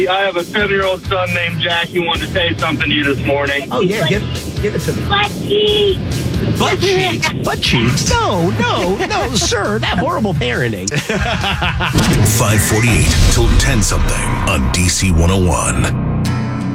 I have a 7-year-old son named Jack. He wanted to say something to you this morning. Oh, yeah, give it to me. Butt cheeks. Butt cheeks? Butt cheeks? No, sir. That horrible parenting. 548 till 10 something on DC 101.